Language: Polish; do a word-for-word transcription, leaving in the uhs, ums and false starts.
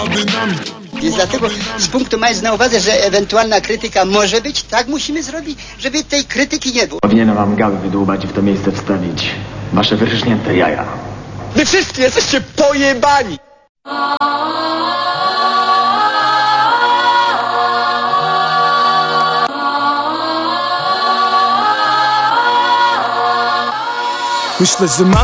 Więc dlatego z punktu mając na uwadze, że ewentualna krytyka może być, tak musimy zrobić, żeby tej krytyki nie było. Powinienem wam gały wydłubać i w to miejsce wstawić wasze wyrżnięte jaja. Wy wszyscy jesteście pojebani! Myślę, że mam